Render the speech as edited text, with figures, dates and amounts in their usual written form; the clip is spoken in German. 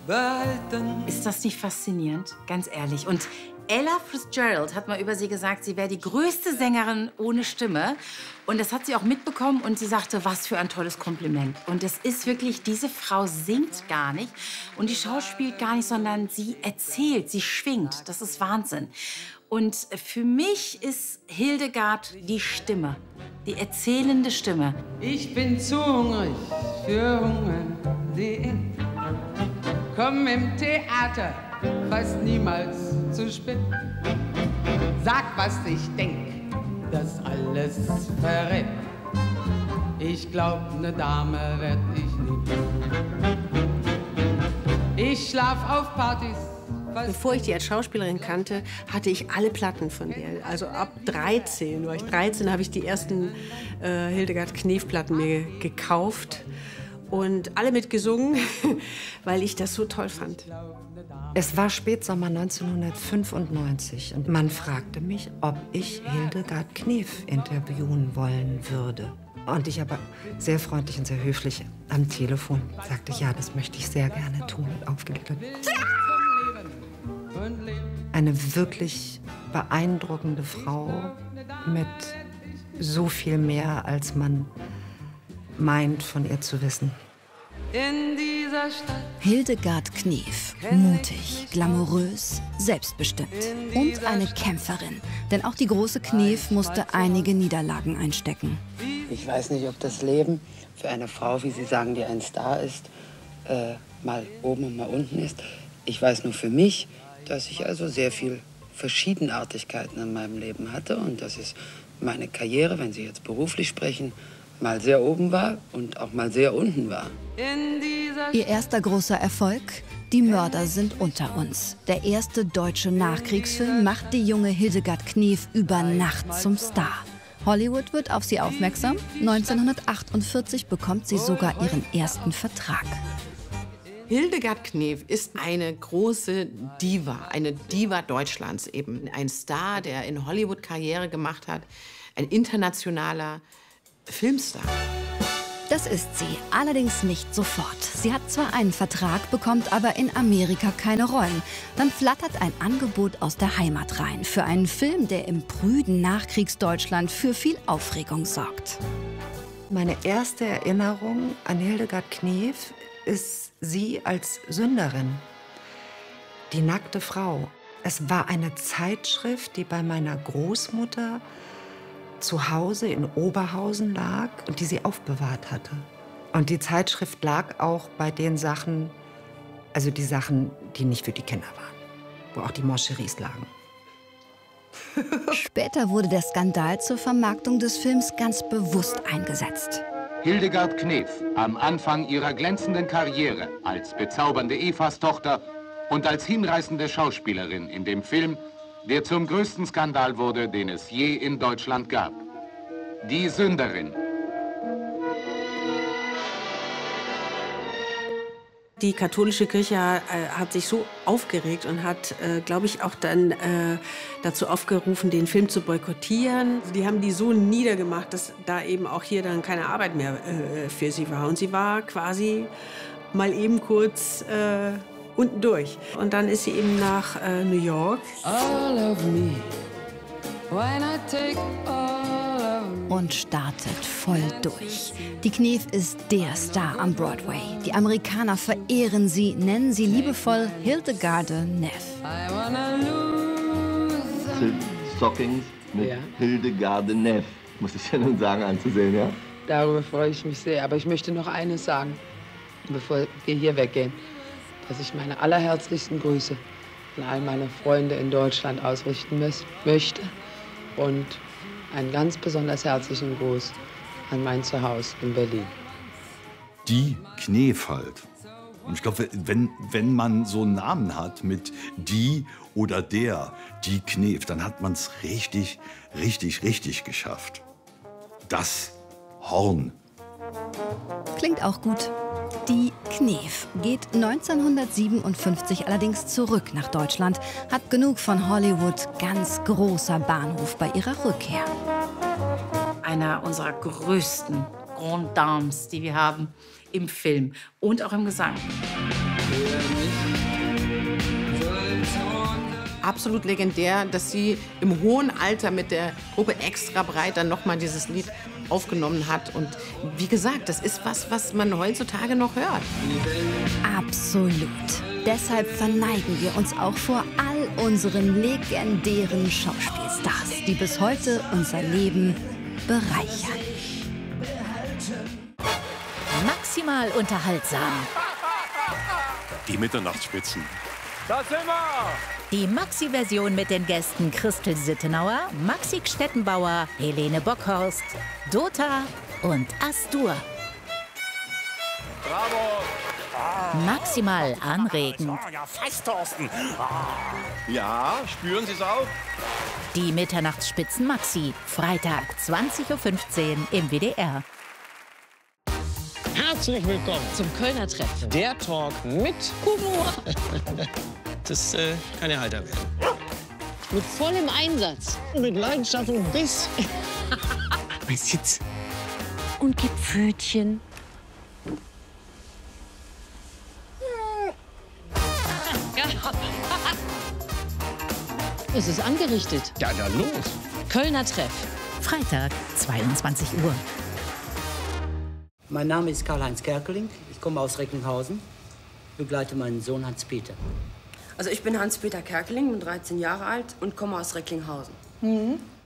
behalten. Ist das nicht faszinierend? Ganz ehrlich. Und Ella Fitzgerald hat mal über sie gesagt, sie wäre die größte Sängerin ohne Stimme. Und das hat sie auch mitbekommen und sie sagte, was für ein tolles Kompliment. Und es ist wirklich, diese Frau singt gar nicht und die schauspielt gar nicht, sondern sie erzählt, sie schwingt. Das ist Wahnsinn. Und für mich ist Hildegard die Stimme, die erzählende Stimme. Ich bin zu hungrig für Hunger.de. Komm im Theater fast niemals zu spät. Sag, was ich denk, das alles verrät. Ich glaub, ne Dame werd ich nie. Ich schlaf auf Partys. Bevor ich die als Schauspielerin kannte, hatte ich alle Platten von der. Also ab 13, war ich 13, habe ich die ersten Hildegard Knef-Platten mir gekauft und alle mitgesungen, weil ich das so toll fand. Es war Spätsommer 1995 und man fragte mich, ob ich Hildegard Knef interviewen wollen würde. Und ich aber sehr freundlich und sehr höflich am Telefon sagte, ja, das möchte ich sehr gerne tun und aufgelegt. Eine wirklich beeindruckende Frau mit so viel mehr, als man meint, von ihr zu wissen. In dieser Stadt. Hildegard Knef, mutig, glamourös, selbstbestimmt und eine Kämpferin. Denn auch die große Knef musste einige Niederlagen einstecken. Ich weiß nicht, ob das Leben für eine Frau, wie Sie sagen, die ein Star ist, mal oben und mal unten ist. Ich weiß nur für mich, dass ich also sehr viel Verschiedenartigkeiten in meinem Leben hatte und dass es meine Karriere, wenn Sie jetzt beruflich sprechen, mal sehr oben war und auch mal sehr unten war. Ihr erster großer Erfolg? Die Mörder sind unter uns. Der erste deutsche Nachkriegsfilm macht die junge Hildegard Knef über Nacht zum Star. Hollywood wird auf sie aufmerksam. 1948 bekommt sie sogar ihren ersten Vertrag. Hildegard Knef ist eine große Diva, eine Diva Deutschlands eben. Ein Star, der in Hollywood Karriere gemacht hat, ein internationaler Filmstar. Das ist sie, allerdings nicht sofort. Sie hat zwar einen Vertrag, bekommt aber in Amerika keine Rollen. Dann flattert ein Angebot aus der Heimat rein für einen Film, der im prüden Nachkriegsdeutschland für viel Aufregung sorgt. Meine erste Erinnerung an Hildegard Knef ist sie als Sünderin, die nackte Frau. Es war eine Zeitschrift, die bei meiner Großmutter zu Hause in Oberhausen lag und die sie aufbewahrt hatte. Und die Zeitschrift lag auch bei den Sachen, also die Sachen, die nicht für die Kinder waren, wo auch die Moscheries lagen. Später wurde der Skandal zur Vermarktung des Films ganz bewusst eingesetzt. Hildegard Knef, am Anfang ihrer glänzenden Karriere als bezaubernde Evas Tochter und als hinreißende Schauspielerin in dem Film, der zum größten Skandal wurde, den es je in Deutschland gab. Die Sünderin. Die katholische Kirche hat sich so aufgeregt und hat, glaube ich, auch dann dazu aufgerufen, den Film zu boykottieren. Die haben die so niedergemacht, dass da eben auch hier dann keine Arbeit mehr für sie war. Und sie war quasi mal eben kurz unten durch. Und dann ist sie eben nach New York. All of me, when I take all of me. Und startet voll durch. Die Knef ist der Star am Broadway. Die Amerikaner verehren sie, nennen sie liebevoll Hildegarde Neff. I wanna lose. Silk Stockings mit Hildegarde Neff, muss ich ja nun sagen, anzusehen, ja? Darüber freue ich mich sehr. Aber ich möchte noch eines sagen, bevor wir hier weggehen. Dass ich meine allerherzlichsten Grüße an all meine Freunde in Deutschland ausrichten möchte. Und einen ganz besonders herzlichen Gruß an mein Zuhause in Berlin. Die Knef halt. Und ich glaube, wenn man so einen Namen hat mit die oder der, die Knef, dann hat man es richtig, richtig, richtig geschafft. Das Horn. Klingt auch gut. Die Knef geht 1957 allerdings zurück nach Deutschland, hat genug von Hollywood, ganz großer Bahnhof bei ihrer Rückkehr. Einer unserer größten Grand Dames, die wir haben im Film und auch im Gesang. Für mich absolut legendär, dass sie im hohen Alter mit der Gruppe Extra Breit dann noch mal dieses Lied aufgenommen hat. Und wie gesagt, das ist was man heutzutage noch hört. Absolut. Deshalb verneigen wir uns auch vor all unseren legendären Schauspielstars, die bis heute unser Leben bereichern. Maximal unterhaltsam. Die Mitternachtsspitzen. Da sind wir! Die Maxi-Version mit den Gästen Christel Sittenauer, Maxi Stettenbauer, Helene Bockhorst, Dota und Astur. Bravo! Maximal anregend. Ja, fast, Thorsten. Ja, spüren Sie es auch? Die Mitternachtsspitzen Maxi, Freitag 20:15 Uhr im WDR. Herzlich willkommen zum Kölner Treff. Der Talk mit Humor. Das kann ja heiter werden. Mit vollem Einsatz. Mit Leidenschaft und Biss. Man sitzt und gibt Pfötchen. Es ist angerichtet. Ja, dann los. Kölner Treff. Freitag 22 Uhr. Mein Name ist Karl-Heinz Kerkeling. Ich komme aus Recklinghausen. Begleite meinen Sohn Hans-Peter. Also ich bin Hans-Peter Kerkeling, bin 13 Jahre alt und komme aus Recklinghausen. Mhm.